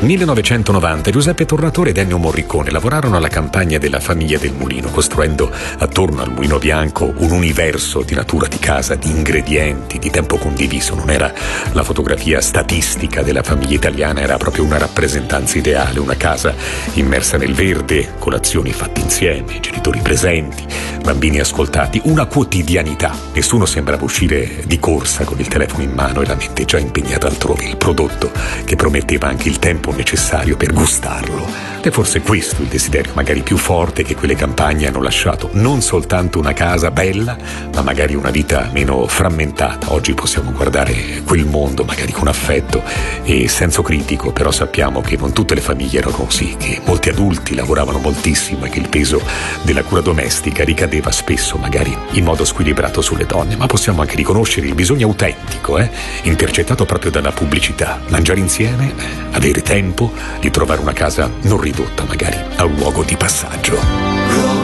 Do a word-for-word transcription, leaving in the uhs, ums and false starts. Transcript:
millenovecentonovanta Giuseppe Tornatore ed Ennio Morricone lavorarono alla campagna della famiglia del Mulino, costruendo attorno al mulino bianco un universo di natura di casa, di ingredienti, di tempo condiviso. Non era la fotografia statistica della famiglia italiana, era proprio una rappresentanza ideale, una casa immersa nel verde, colazioni fatte insieme, genitori presenti, bambini ascoltati, una quotidianità. Nessuno sembrava uscire di corsa con il telefono in mano e la mente già impegnata altrove, il prodotto che prometteva anche il tempo necessario per gustarlo. E forse questo il desiderio magari più forte che quelle campagne hanno lasciato, non soltanto una casa bella, ma magari una vita meno frammentata. Oggi possiamo guardare quel mondo magari con affetto e senso critico, però sappiamo che non tutte le famiglie erano così, che molti adulti lavoravano moltissimo e che il peso della cura domestica ricadeva spesso magari in modo squilibrato sulle donne. Ma possiamo anche riconoscere il bisogno autentico, eh, intercettato proprio dalla pubblicità: mangiare insieme, avere tempo di trovare una casa non ridotta magari a un luogo di passaggio.